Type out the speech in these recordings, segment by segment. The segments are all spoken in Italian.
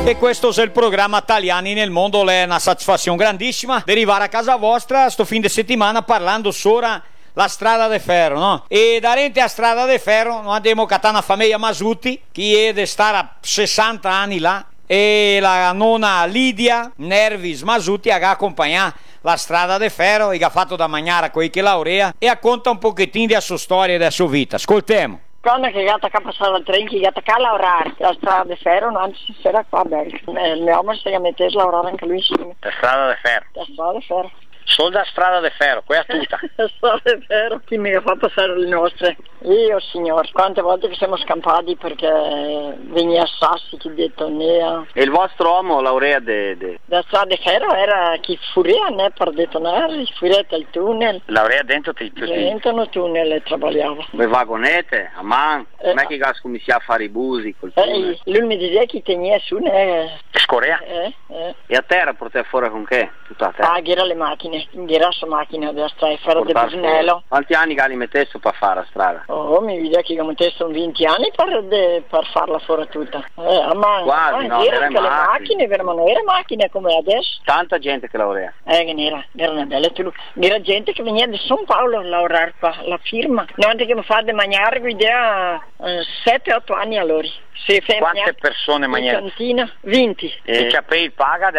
che questo è il programma Italiani nel mondo, è una soddisfazione grandissima di arrivare a casa vostra sto fin di settimana parlando sopra la strada de ferro, no? E da rente a strada de ferro noi abbiamo una famiglia Masuti che è di stare a 60 anni là, e la nonna Lidia Nervis Masuti ha accompagnato la strada de ferro e ha fatto da mangiare a quei che laurea e racconta un pochettino della sua storia e della sua vita. Ascoltiamo. Quando che gatta a passare al treno, che gatta a lavorare la strada di ferro, non si sarà qua bello. Il mio uomo si è messo a lavorare anche lui insieme. La strada de ferro. La strada di ferro. Solo da strada de ferro, quella tutta. La strada di ferro, chi mi fa passare le nostre? Io, signor, quante volte che siamo scampati perché veniva Sassi, chi detonea. E il vostro uomo laurea La strada di ferro era chi furia, ne, per detonare, furia del tunnel. laurea dentro Dentro nel tunnel lavorava. le vagonette, a man, com'è che gas comincia a fare i busi col tunnel? Lui mi diceva che tenia su, ne. Scorea. E a terra portare fuori con che? Tutta a terra? Ah, che era le macchine, che era la macchina della strada di ferro del Brunello. Quanti anni che li mettesse per fare la strada? Oh, mi vede che mi testo 20 anni per farla fuori tutta. Ma quasi, no, era le che le macchine. macchine, ma non era macchine come adesso. Tanta gente che laurea. Che era una bella tu. Era gente che veniva da San Paolo a lavorare qua, la firma. Non che mi fa da mangiare, guidava 7-8 anni allora. Quante persone mangiano? In cantina? 20. E Capei paga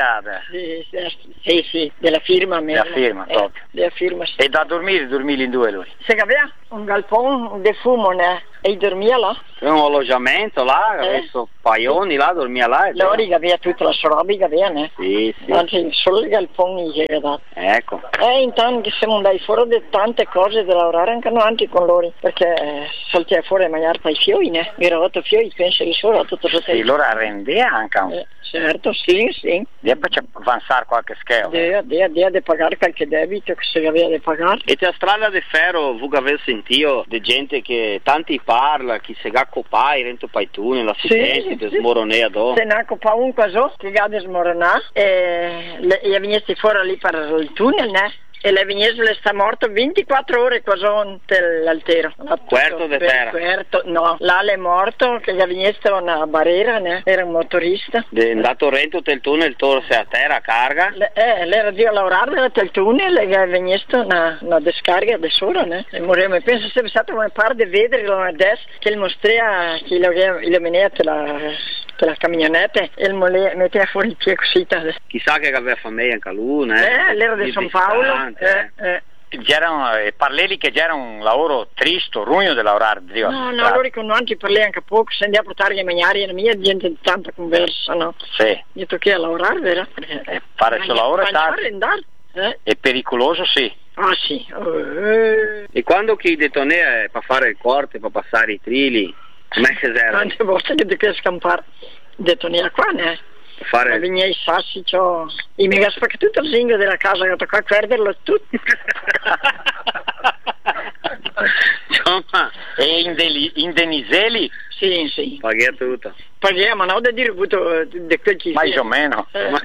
Sì, della firma. Della firma, proprio. Della firma, sì. E da dormire in due lui? Se aveva un galpone di fumo, ne? E dormia là. Un alloggiamento là, adesso paioni là, dormia là. Loro aveva tutta la sua roba, aveva, ne? Sì. Anzi, solo il galpone che aveva dato. Ecco. Intanto che siamo andati fuori di tante cose da lavorare anche noi con loro, perché saltiamo fuori a mangiare per i fiori, ne? Era 8 fiori, penso che sono tutto sotto. Sì, loro arrendea anche un... certo, sì. E poi c'è avanzare qualche schema. Deve pagare qualche debito che si aveva da pagare. E la strada di ferro, voi avete sentito di gente che tanti parla, chi se ga copai, rento paitune, la si smoronea do. Se ne copa un caso che ga smoronà e venisse fuori lì per il tunnel, ne? E le vignese le sta morto 24 ore quasi l'altero. Puerto de terra? No, là è morto, che gli vignese una barriera, ne? Era un motorista. È andato rento del tunnel, torse a terra, carga? L'era di lavorare del tunnel e gli vignese una descarga da sopra, ne? E moriamo. Penso sia stato una parte di vedere adesso che il mostrea che il menette la camionetta e il metteva fuori il piede così. Chissà che aveva famiglia anche lui, l'era di San Paolo. C'erano parleli che c'era un lavoro triste, rugno di lavorare. No, loro con noi ci parliamo anche poco, se andiamo a portare a mangiare, la mia gente tanta conversa, no? Sì. Io tocchi a lavorare, vero? Fare il suo lavoro è pericoloso, sì. Ah, sì. E quando chi detonea per fare il corte, per passare i trili, com'è che era? Tante volte che devi scampare, detonea qua, ne? Fare... Veniva i sassi, i mega tutto il zingo della casa che tocca a perderlo tutto. Insomma, e in Deniseli? Sì. Paghi tutto. Paghiamo, ma non da dire avuto di quel che mais o meno.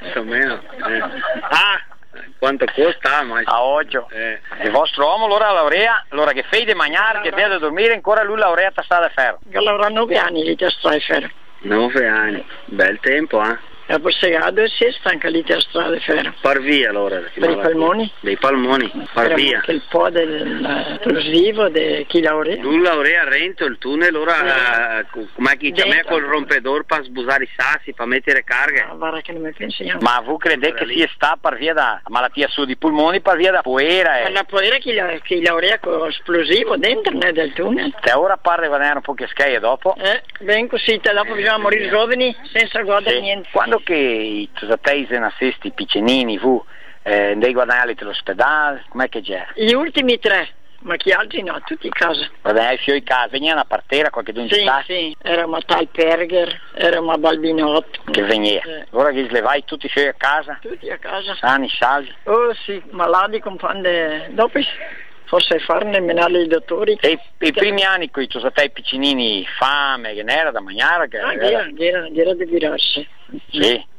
Quanto costa? A oggi. Il vostro uomo allora laurea, allora che fai di mangiare, che deve dormire, ancora lui laurea a strada di ferro. Che lavora 9 anni lì a strada di ferro. 9 anni, bel tempo, E poi segato e si stanca lì a strada di ferro. Par via allora. Per i polmoni? Dei polmoni, par via. Il po' dell'esplosivo di chi laurea. Tu laurea a Rento, il tunnel, allora come chi c'è me col rompedor per sbusare i sassi, per mettere carghe? Guarda che non mi pensi niente. Ma voi credete che si sta per via da malattia su di polmoni, per via da poera? Per la poera chi laurea con esplosivo dentro del tunnel. E ora parla di vedere un po' che scheie dopo. Ben così, dopo bisogna morire giovani senza guardare niente. Quando che i paesi nazisti piccinini, devi guadagnare all'ospedale, com'è che c'era? Gli ultimi 3, ma chi altri no, tutti a casa. Guadagnare i fiori a casa, veniva una partera, qualche d'un Sì, era una tal Perger, era una Balbinotto. Che veniva. Ora che slevai tutti i fiori a casa? Tutti a casa. Sani, salvi. Oh sì, malati con fande dopo. Forse farne menare i dottori. E i primi anni con i tuoi piccinini fame, che ne era da mangiare? Era di virarsi. Sì.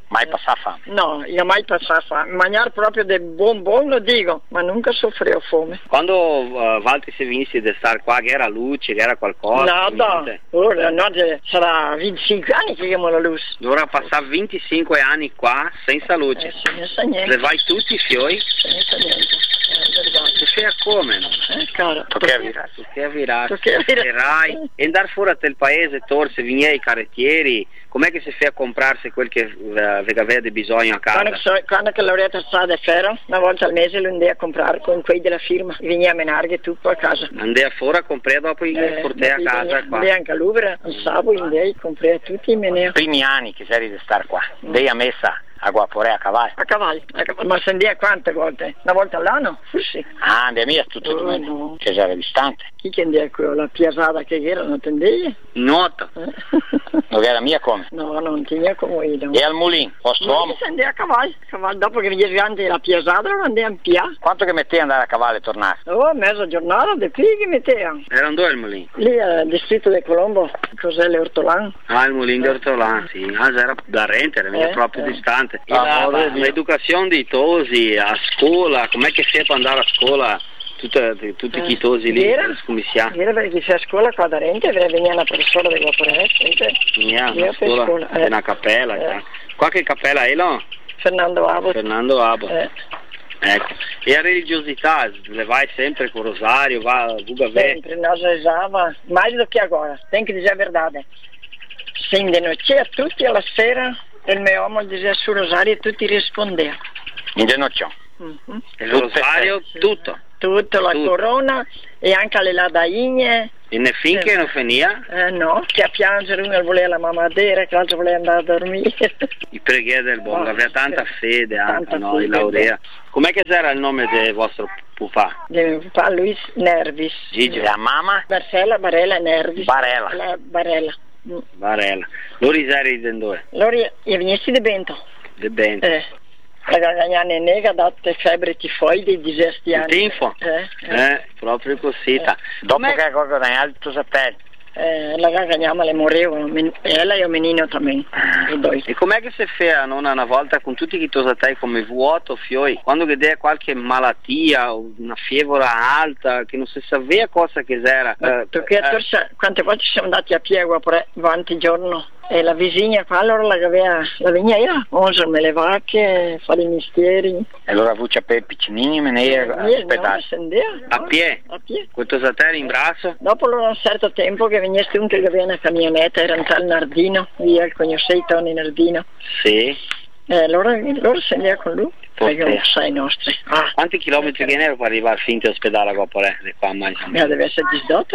Mai passava fame? No, io mai passavo fame. Mangiare proprio del buon lo dico, ma nunca soffrivo fame. Quando Walter si vinse di stare qua, che era luce, che era qualcosa? Nada, ora no, sarà 25 anni che abbiamo la luce. Dovrà passare 25 anni qua senza luce. Senza niente. Le vai tutti i fiori? Senza niente. Si fa come, no? Caro. Tocca a virare. E andare fuori dal paese, torse, vignei i carrettieri, com'è che si fa a comprarsi quel che avete bisogno a casa? Quando che laureata strada è ferro, una volta al mese lo andai a comprare con quei della firma, vieni a menarghe tutto a casa. Andai fuori a comprare dopo i portai a casa qua. Andai anche a Louvre, al sabato andai a comprare tutti i menei. Primi anni che sei di stare qua, andai a messa a Guaporé a cavallo? A cavallo, ma si andai quante volte? Una volta all'anno? Forse. Ah, andai a tutto il giorno, no. Che era distante. Chi che andai a quello, la piazzata che era, non tendevi? Nuoto. Non era mia come? No, non tinha come io. E al mulino, vostro uomo? Si andai a cavallo, dopo che venivi avanti la piazzata lo andai a pià. Quanto che metteva andare a cavallo e tornare? Oh, mezza giornata, di qui che metteva. Erano due il mulino? Lì al distretto di Colombo, cos'è l'Ortolan? Ah, il mulino di Ortolan, sì. Ah, era da Rente, era proprio distante. L'educazione dei tosi a scuola, com'è che si può andare a scuola? Tutti i tosi lì, Era perché sei a scuola qua da Rente, veniva una professora di Guaporé, veniva a scuola, una cappella, qualche cappella è là? Fernando Abot. Ecco. E la religiosità, le vai sempre con rosario, sempre, non si usava, mai do che agora, tem que dizer a verdade. Se de noite a tutti alla sera, il mio uomo diceva sul rosario e tutti rispondevano. In denocchio? Il rosario, tutto? Tutto, la corona e anche le ladaine. E ne finché non venia? No, che a piangere uno voleva la mamadera, che l'altro voleva andare a dormire. I preghiere del Bongo, aveva tanta fede anche, tanta no? fede. In laurea. Com'è che era il nome del vostro papà? Di mio papà Luis Nervis. Gigi, la mamma? Marcella Barella Nervis. Barella. Barella. Barella. Loro eri di dove? Loro venissi di Bento. Di Bento. La Gagagnana nega ha dato febbre tifoide di 10 anni. Tifo? Proprio così. Dopo che ha guadagnato il tuo satellite? La Gagagnama le moreva, ella e il menino también. E com'è che si fa una volta con tutti i tosatei come vuoto, fioi, quando vede qualche malattia, una fievola alta, che non si sapeva cosa che era? Perché quante volte siamo andati a piedi avanti giorno? E la vicina qua allora la veniva me le vacche, fare i mestieri. E allora vuoi per piccinini me ne aspettare? A piedi? A piedi. Con il tosatei in braccio? Dopo un certo tempo che venisse uno che aveva una camionetta, era un tal Nardino, via il conoscete Tony Nardino. Sì. Allora si andava con lui. Perché non sai nostri. Quanti chilometri che ero per arrivare fin all'ospedale a Guaporé? Deve essere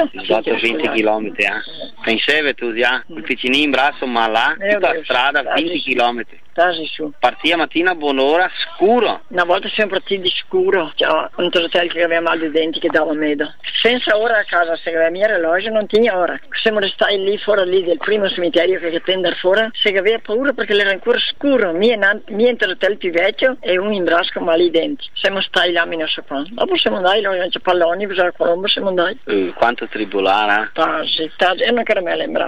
20 chilometri, Pensavi tu già, il piccinino in braccio, ma là, tutta la strada, 20 chilometri. Su. Partia mattina a buon'ora, scuro. Una volta siamo partiti di scuro, c'era un hotel che aveva mal di denti che dava medo. Senza ora a casa, se aveva mia relogio non tinha ora. Siamo restati lì fuori lì del primo cimitero che tende fuori, se aveva paura perché era ancora scuro. Mia hotel più vecchio e un in brasco male i denti. Siamo stati là meno so qua. Dopo siamo andati, noi ci palloni, bisogna a Colombo, siamo andati. Quanto tribulare? E non che me lembra.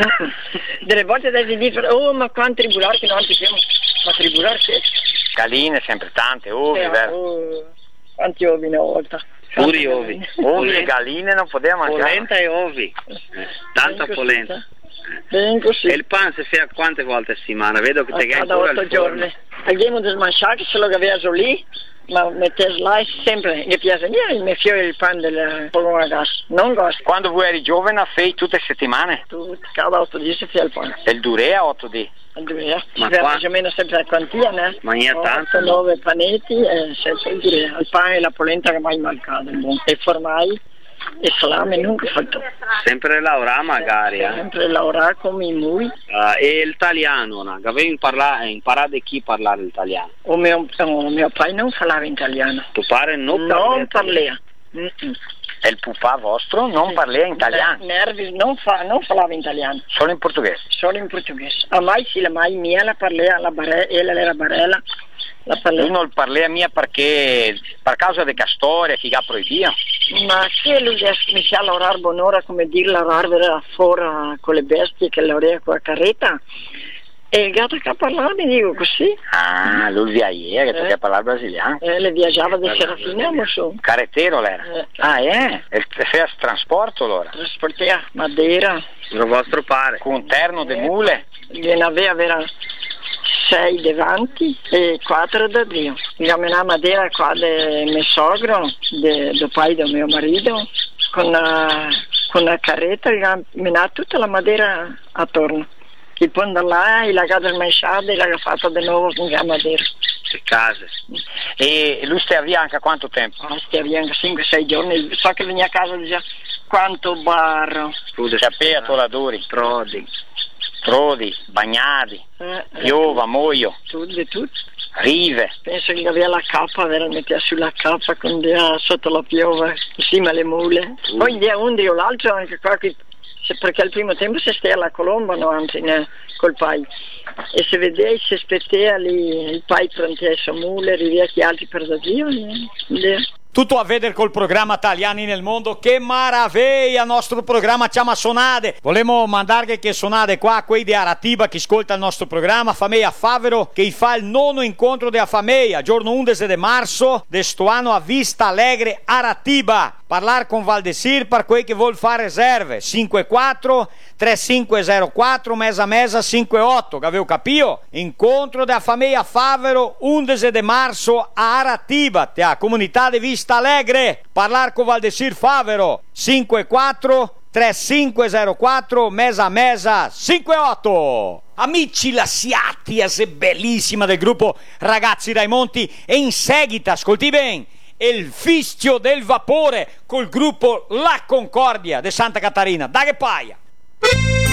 Delle volte devi dire, oh ma quanto tribulare che non ti siamo. Ma tribulare che? Galline sempre tante, ovi, vero? Quanti ovi una volta? Puri ovi. Ovi e galline non potevamo mangiare. Polenta e ovi. Tanta polenta. Ben così. E il pan si fa quante volte a settimana? Vedo che te gai da 8 giorni. Abbiamo smasciato, se lo aveva lì, ma metteva là sempre, mi piace mi fiore il pan del polmone a gas, non gas. Quando voi eri giovane fai tutte le settimane? Cada 8 giorni si fa il pan. E il durea 8 di? Il durea, ma si fa più o meno sempre la quantia, né? Mangia tanto. 9 panetti e sempre il durea, il pan e la polenta che mai mancato, e formai. E salame nunca fatto. Sempre lavorare magari, Sempre lavorare come i mui. E l'italiano, no? Avevi imparato da chi parlare l'italiano? O mio padre non parlava italiano. Tu pare non parlava. E il papà vostro non parlava in italiano? Nervis non parlava italiano. Solo in portoghese? Solo in portoghese. A mai sì, la mai mia la parlava, ella era Barella. Lui non parlava mia perché per causa della storia che ha proibito? Ma che lui mi sa lavorare buon'ora, come dire, lavorare fuori con le bestie che lavorava con la carretta. E il gatto che ha parlato, mi dico così. Ah, lui viaggiava, che perché parlava brasiliano. Le viaggiava da Serafina, ma su. Carretero l'era. E fai trasporto allora? Trasportea Madeira. Il vostro pare. Con terno de mule? Ne aveva 6 davanti e 4 da Dio. Camminava Madeira qua del mio sogro, del pai del mio marito, con una carretta, camminava tutta la Madeira attorno. E poi da là l'ha smasciata e l'ha fatta di nuovo con la Madeira. Le case. E lui stai via anche a quanto tempo? Stai via anche 5-6 giorni. So che veniva a casa e diceva quanto barro. Sapeva toladori. Trodi, bagnati, piova, muoio. Tutto. Rive. Penso che aveva la cappa, veramente sulla cappa, con sotto la piova, insieme alle mule. Poi un dia o l'altro anche qua, perché al primo tempo si stia alla colomba, no, anzi, col pai. E se vedete, se spettea lì, il pai pronti a mule, rivia chi altri per da Dio. Tutto a vedere col programma Italiani nel mondo. Che maraviglia, nostro programma chiama Sonade. Volemo mandare che sonade qua a quei di Aratiba che ascolta il nostro programma Fameia Favero, che fa il nono incontro della Fameia, giorno 11 di marzo de sto anno a Vista Alegre Aratiba. Parlare con Valdesir per quei che vuol fare riserve 54 3504 mesa 58, che avevo capito? Incontro della Fameia Favero 11 di marzo a Aratiba, a comunità di Vista Alegre. Parlare con Valdesir Favero 54 3504 mesa 58. Amici lasciati a se bellissima del gruppo Ragazzi Raimonti, e in seguito ascolti bene il fischio del vapore col gruppo La Concordia de Santa Catarina. Da che paia!